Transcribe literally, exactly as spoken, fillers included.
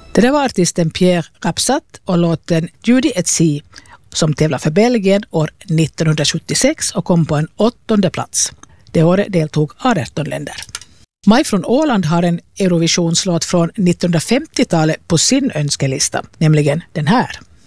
Det där var artisten Pierre Rapsat och låten Judy et Si som tävlade för Belgien år nittonhundrasjuttiosex och kom på en åttonde plats. Det året deltog arton länder. Maj från Åland har en Eurovisionslåt från nittonhundrafemtiotalet på sin önskelista, nämligen den här.